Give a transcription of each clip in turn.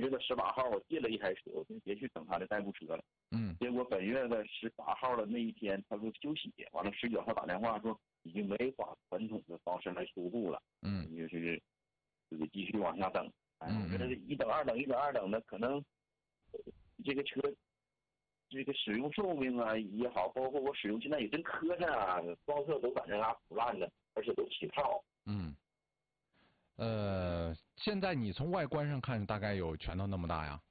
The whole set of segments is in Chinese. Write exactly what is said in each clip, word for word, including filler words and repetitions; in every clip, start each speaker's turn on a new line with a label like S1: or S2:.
S1: 月的十八号我借了一台车，我就别去等他的代步车了。
S2: 嗯。
S1: 结果本月的十八号的那一天，他说休息，完了十九号打电话说已经没法传统的方式来输入了。
S2: 嗯。
S1: 就是就得继续往下等。哎，
S2: 嗯、
S1: 我觉得一等二等一等二等的，可能这个车这个使用寿命啊也好，包括我使用现在也真磕碜啊，双侧都在那嘎腐烂的，而且都起泡。
S2: 嗯。呃，现在你从外观上看，大概有拳头那么大呀？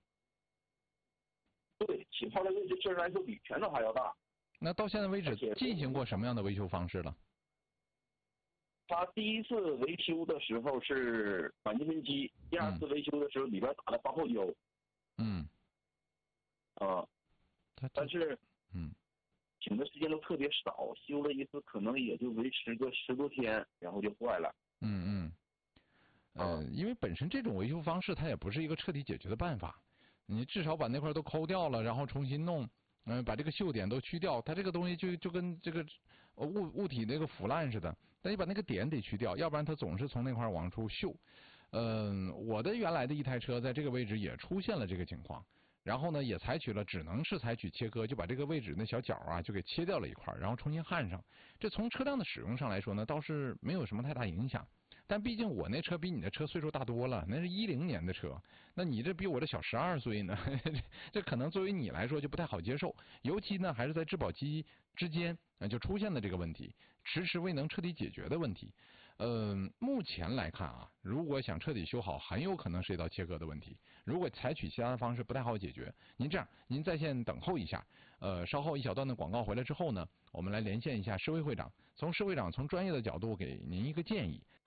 S1: 对，起泡的位置确实来说比拳头还要大。
S2: 那到现在为止进行过什么样的维修方式了？
S1: 他第一次维修的时候是钣金分机，第二次维修的时候里边打的防后胶。
S2: 嗯。
S1: 啊。但是
S2: 嗯，
S1: 请的时间都特别少，修了一次可能也就维持个十多天，然后就坏了。
S2: 嗯嗯。呃，因为本身这种维修方式它也不是一个彻底解决的办法，你至少把那块都抠掉了，然后重新弄，嗯、呃，把这个锈点都去掉，它这个东西就就跟这个物物体那个腐烂似的，但你把那个点得去掉，要不然它总是从那块往出锈。嗯、呃，我的原来的一台车在这个位置也出现了这个情况。然后呢，也采取了，只能是采取切割，就把这个位置那小角啊，就给切掉了一块，然后重新焊上。这从车辆的使用上来说呢，倒是没有什么太大影响。但毕竟我那车比你的车岁数大多了，那是一零年的车，那你这比我这小十二岁呢，这可能作为你来说就不太好接受。尤其呢，还是在质保期之间啊，就出现了这个问题，迟迟未能彻底解决的问题。嗯、呃，目前来看啊，如果想彻底修好，很有可能涉及到切割的问题。如果采取其他的方式，不太好解决。您这样，您在线等候一下，呃，稍后一小段的广告回来之后呢，我们来连线一下施威会长，从施会长从专业的角度给您一个建议。